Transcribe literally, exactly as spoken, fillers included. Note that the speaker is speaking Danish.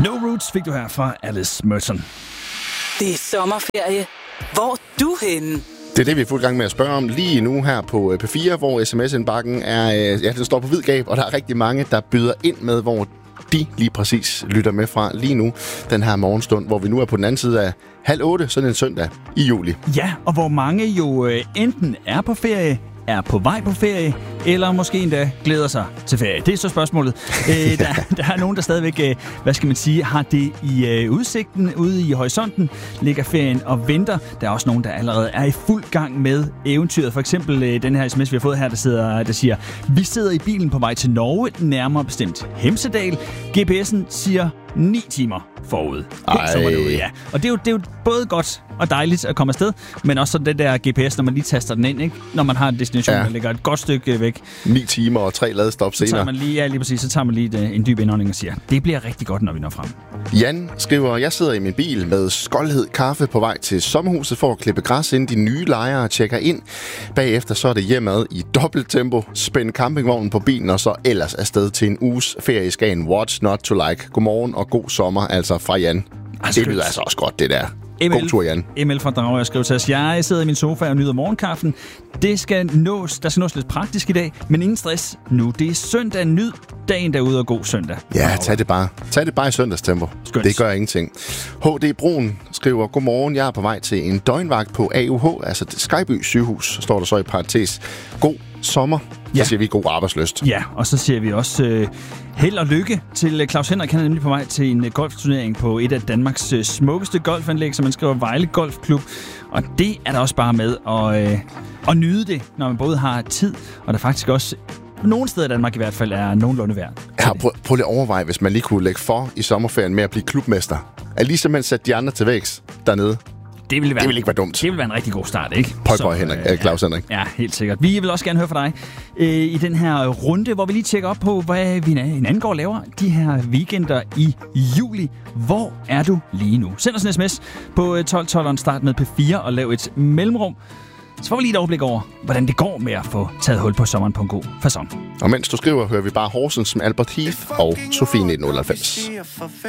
No Roots fik du her fra Alice Merton. Det er sommerferie. Hvor er du henne? Det er det, vi er fuld gang med at spørge om lige nu her på P fire, hvor sms-indbakken er, ja, den står på hvid gab, og der er rigtig mange, der byder ind med, hvor de lige præcis lytter med fra lige nu, den her morgenstund, hvor vi nu er på den anden side af halv otte, sådan en søndag i juli. Ja, og hvor mange jo øh, enten er på ferie, er på vej på ferie, eller måske endda glæder sig til ferie. Det er så spørgsmålet. Æ, der, der er nogen, der stadigvæk, øh, hvad skal man sige, har det i øh, udsigten, ude i horisonten, ligger ferien og venter. Der er også nogen, der allerede er i fuld gang med eventyret. For eksempel øh, den her sms, vi har fået her, der, sidder, der siger, vi sidder i bilen på vej til Norge, nærmere bestemt Hemsedal. G P S'en siger ni timer forud. Ej. Så var det ude, ja. Og det er, jo, det er jo både godt og dejligt at komme afsted, men også sådan den der G P S, når man lige taster den ind, ikke? Når man har en destination, ja, der ligger et godt stykke væk. Ni timer og tre ladestop senere. Så tager man lige, ja, lige præcis, så tager man lige en dyb indånding og siger, det bliver rigtig godt, når vi når frem. Jan skriver, jeg sidder i min bil med skoldhed kaffe på vej til sommerhuset for at klippe græs, inden de nye lejere tjekker ind. Bagefter så er det hjemad i dobbelt tempo, spænde campingvognen på bilen og så ellers afsted til en uges ferie i Skagen. What's not to like? Godmorgen og god sommer, altså fra Jan. Altså, det lyder altså også godt, det der. M L, god tur, Jan. M L fra Dragør skriver til os, jeg sidder i min sofa og nyder morgenkaffen. Det skal nås, der skal nås lidt praktisk i dag, men ingen stress nu. Det er søndag, nyd dagen derude og god søndag. Ja, tag det bare. Tag det bare i søndagstempo. Skønt. Det gør ingenting. H D Brun skriver, godmorgen, jeg er på vej til en døgnvagt på A U H, altså Skyby sygehus, står der så i parentes. God sommer. Så ja. siger vi god arbejdsløst. Ja, og så siger vi også øh, held og lykke til Claus Henrik. Han er nemlig på vej til en golfturnering på et af Danmarks øh, smukkeste golfanlæg, som man skriver Vejle Golfklub. Og det er der også bare med at, øh, at nyde det, når man både har tid, og der faktisk også nogle steder i Danmark i hvert fald er nogenlunde værd. Ja, prøv, prøv lige at overveje, hvis man lige kunne lægge for i sommerferien med at blive klubmester. At lige simpelthen sætte de andre til vægs dernede. Det ville, være, det ville ikke være dumt. Det ville være en rigtig god start, ikke? Pøjbøj Henrik, øh, Claus Henrik. Ja, helt sikkert. Vi vil også gerne høre fra dig øh, i den her runde, hvor vi lige tjekker op på, hvad vi en anden går laver de her weekender i juli. Hvor er du lige nu? Send os en sms på tolv tolv, start med P fire og lav et mellemrum. Så får vi lige et overblik over, hvordan det går med at få taget hul på sommeren på en god facon. Og mens du skriver, hører vi bare Horsens med Albert Heath og Sofie nitten otteoghalvfems.